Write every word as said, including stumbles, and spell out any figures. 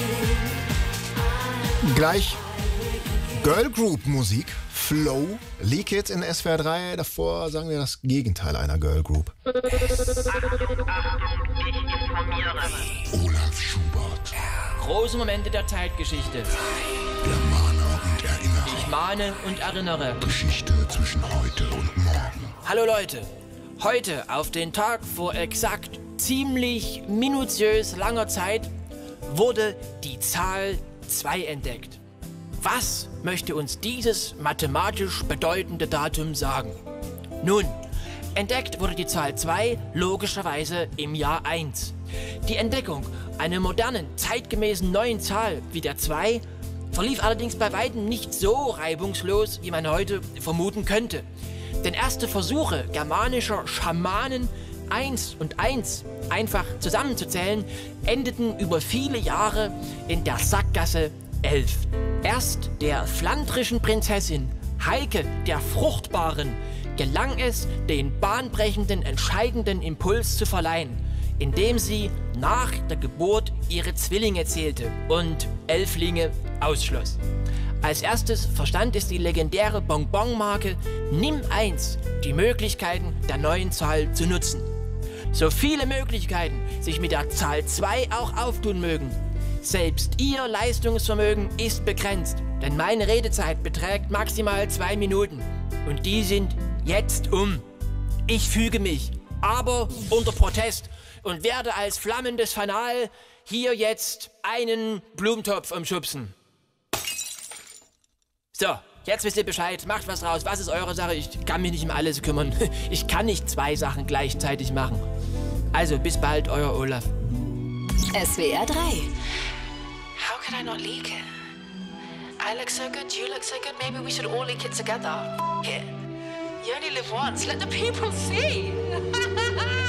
Gleich Girl Group Musik, Flow, Leak It in S W R drei. Davor sagen wir das Gegenteil einer Girl Group. Olaf Schubert. Große Momente der Zeitgeschichte. Der Mahner und Erinnerer. Ich mahne und erinnere. Geschichte zwischen heute und morgen. Hallo Leute, heute auf den Tag vor exakt ziemlich minutiös langer Zeit wurde die Zahl zwei entdeckt. Was möchte uns dieses mathematisch bedeutende Datum sagen? Nun, entdeckt wurde die Zahl zwei logischerweise im Jahr eins. Die Entdeckung einer modernen, zeitgemäßen neuen Zahl wie der zwei verlief allerdings bei weitem nicht so reibungslos, wie man heute vermuten könnte. Denn erste Versuche germanischer Schamanen, eins und eins einfach zusammenzuzählen, endeten über viele Jahre in der Sackgasse elf. Erst der flandrischen Prinzessin Heike der Fruchtbaren gelang es, den bahnbrechenden, entscheidenden Impuls zu verleihen, indem sie nach der Geburt ihre Zwillinge zählte und Elflinge ausschloss. Als erstes verstand es die legendäre Bonbon-Marke Nimm eins, die Möglichkeiten der neuen Zahl zu nutzen. So viele Möglichkeiten sich mit der Zahl zwei auch auftun mögen, selbst Ihr Leistungsvermögen ist begrenzt, denn meine Redezeit beträgt maximal zwei Minuten. Und die sind jetzt um. Ich füge mich, aber unter Protest und werde als flammendes Fanal hier jetzt einen Blumentopf umschubsen. So, jetzt wisst ihr Bescheid, macht was raus, was ist eure Sache? Ich kann mich nicht um alles kümmern. Ich kann nicht zwei Sachen gleichzeitig machen. Also, bis bald, euer Olaf. S W R drei. How could I not leak it? I look so good, you look so good, maybe we should all leak it together. F it. You only live once, let the people see.